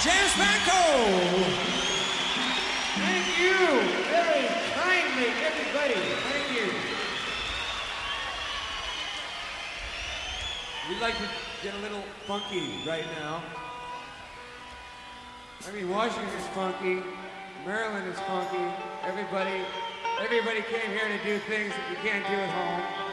James Franco. Thank you very kindly, everybody. Thank you. We'd like to get a little funky right now. I mean, Washington's funky, Maryland is funky. Everybody came here to do things that you can't do at home.